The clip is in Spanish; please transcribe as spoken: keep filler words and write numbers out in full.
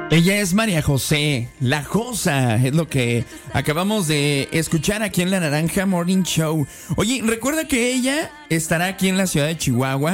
Ella es María José, La Josa, es lo que acabamos de escuchar aquí en La Naranja Morning Show. Oye, recuerda que ella estará aquí en la ciudad de Chihuahua